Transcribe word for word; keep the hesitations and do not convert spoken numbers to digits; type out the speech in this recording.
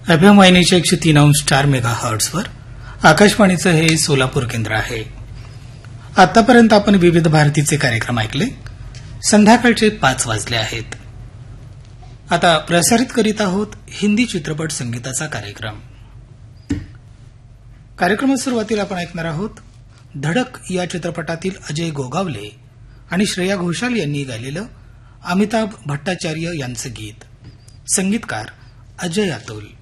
FM वाहिनीच्या एकशे तीन अंश चार मेगा हर्ट्सवर आकाशवाणीचं हे सोलापूर केंद्र आहे. आतापर्यंत आपण विविध भारतीचे कार्यक्रम ऐकले. संध्याकाळचे पाच वाजले आहेत. आता प्रसारित करीत आहोत हिंदी चित्रपट संगीताचा कार्यक्रम. कार्यक्रमात सुरुवातीला आपण ऐकणार आहोत धडक या चित्रपटातील अजय गोगावले आणि श्रेया घोषाल यांनी गायलेलं अमिताभ भट्टाचार्य यांचं गीत. संगीतकार अजय अतुल.